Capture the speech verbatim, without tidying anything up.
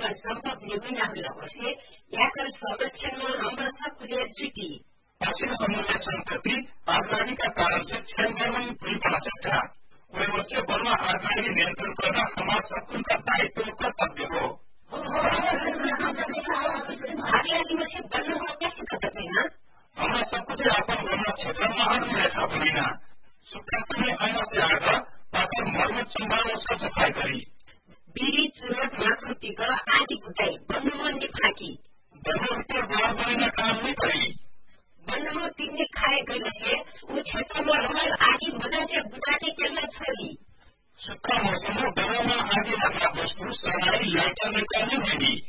जीवन संभव नहीं होला से याकर संरक्षण में हम सब जुटी पश्चिम बंगाल संपत्ति आगगाड़ी का कारण से क्षण भर में पूरी पड़ा सकता वह से बलमा आगगाड़ी नियंत्रण करना हमारा सबको का दायित्व कर्तव्य हो आगगाड़ी में से बलमा हो कैसे करते हैं ना हमारा सब कुछ अपन बलमा क्षेत्र में हर में ऐसा बनीना सुप्रीम में आना से आगा ताकि मरम्मत संभाल उसका सफाई करी बीड़ी चुनट माथुटी कर आदि कुटाई बन्नुमा ने फाकी बन्नु भित्र बाहर बनीना काम नहीं करी बन्नुमा पिकनिक खाए गए से वो क्षेत्र में रहल आदि मजा से बुझाते चलना छोड़ी सुखा मौसम में बन्नुमा आदि लगना वस्तु सराई लाइटर में करनी होगी